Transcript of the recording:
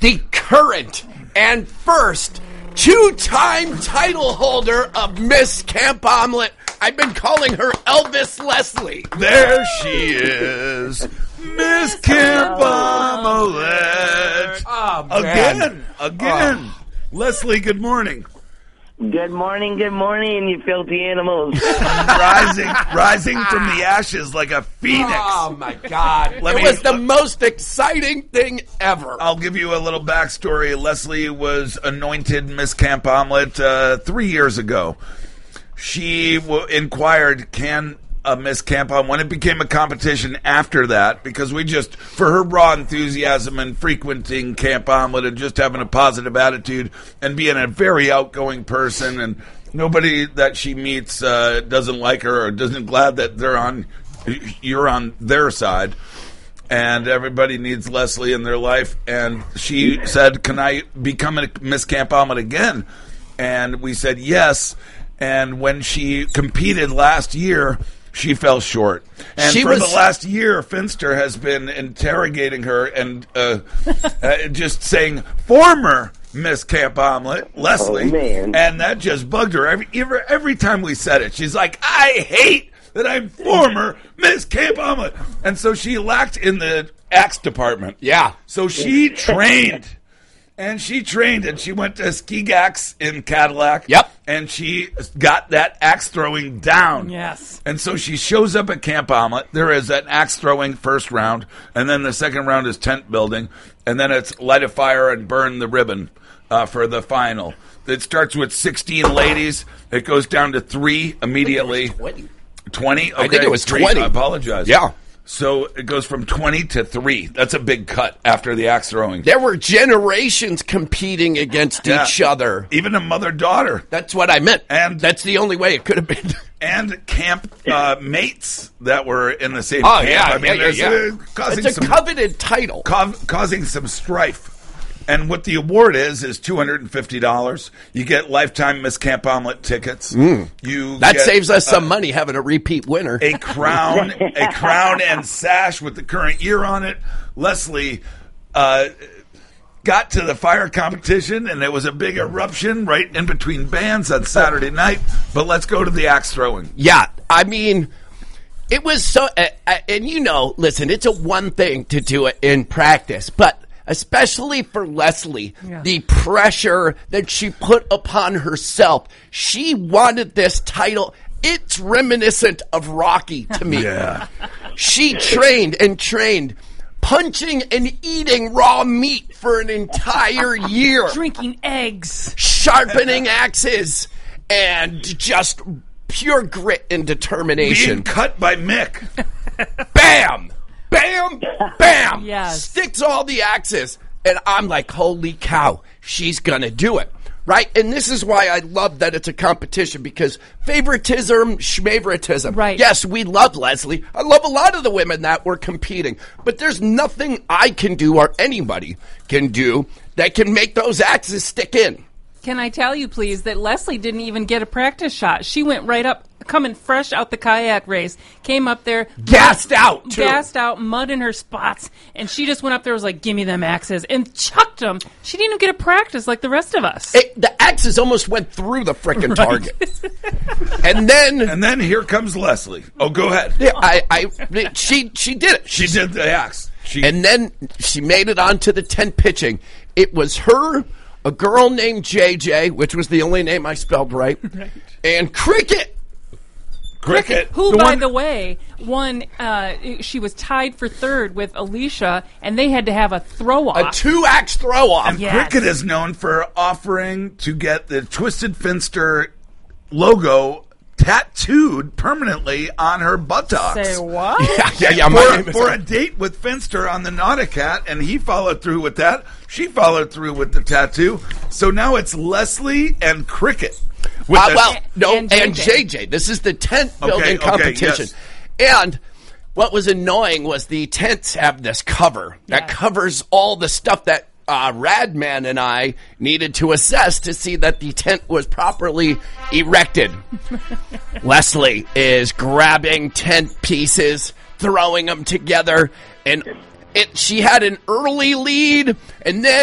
the current and first two-time title holder of Miss Camp Omelet. I've been calling her Elvis Leslie. There she is, Miss Camp Omelet. Oh, Again. Leslie, good morning. Good morning, you filthy animals. rising from the ashes like a phoenix. Oh, my God. It was the most exciting thing ever. I'll give you a little backstory. Leslie was anointed Miss Camp Omelet 3 years ago. She inquired, can Miss Camp Omelet, when it became a competition after that, because for her raw enthusiasm and frequenting Camp Omelet and just having a positive attitude and being a very outgoing person, and nobody that she meets doesn't like her or doesn't glad that you're on their side, and everybody needs Leslie in their life. And she said, can I become a Miss Camp Omelet again? And we said yes. And when she competed last year, she fell short. And the last year, Finster has been interrogating her and just saying, former Miss Camp Omelet, Leslie. Oh, man. And that just bugged her. Every time we said it, she's like, I hate that I'm former Miss Camp Omelet. And so she lacked in the axe department. Yeah. So she trained. And she went to Skigax in Cadillac. Yep. And she got that axe throwing down. Yes. And so she shows up at Camp Omelet. There is an axe throwing first round, and then the second round is tent building, and then it's light a fire and burn the ribbon for the final. It starts with 16 ladies. It goes down to 3 immediately. 20? Okay. I think it was 3. 20. I apologize. Yeah. So it goes from 20 to 3. That's a big cut after the axe throwing. There were generations competing against each other. Even a mother-daughter. That's what I meant. And that's the only way it could have been. And camp mates that were in the same camp. Yeah, I mean, it's a coveted title. Causing some strife. And what the award is $250. You get lifetime Miss Camp Omelet tickets. That saves us some money having a repeat winner. A crown and sash with the current year on it. Leslie got to the fire competition, and it was a big eruption right in between bands on Saturday night. But let's go to the axe throwing. Yeah, I mean, it was so, and listen, it's a one thing to do it in practice, but especially for Leslie, the pressure that she put upon herself. She wanted this title. It's reminiscent of Rocky to me. Yeah. She trained, punching and eating raw meat for an entire year. Drinking eggs. Sharpening axes. And just pure grit and determination. Being cut by Mick. Bam! Bam! Bam! Yes. Sticks all the axes. And I'm like, holy cow, she's going to do it. Right? And this is why I love that it's a competition, because favoritism, schmavoritism. Right. Yes, we love Leslie. I love a lot of the women that were competing. But there's nothing I can do or anybody can do that can make those axes stick in. Can I tell you, please, that Leslie didn't even get a practice shot. She went right up, coming fresh out the kayak race, came up there. Gassed out, too. Gassed out, mud in her spots. And she just went up there and was like, give me them axes, and chucked them. She didn't even get a practice like the rest of us. The axes almost went through the frickin' target. And then here comes Leslie. Oh, go ahead. Yeah, she did it. She did the axe. And then she made it onto the tent pitching. It was her, a girl named JJ, which was the only name I spelled right. And Cricket. Who, by the way, won. She was tied for third with Alicia, and they had to have a throw-off. A 2-axe throw-off. And Cricket is known for offering to get the Twisted Finster logo tattooed permanently on her buttocks. Say what? Yeah. For a date with Finster on the Nauticat, and he followed through with that. She followed through with the tattoo. So now it's Leslie and Cricket. And JJ. This is the tent building competition. Yes. And what was annoying was the tents have this cover that covers all the stuff that Radman and I needed to assess to see that the tent was properly erected. Leslie is grabbing tent pieces, throwing them together, and she had an early lead, and then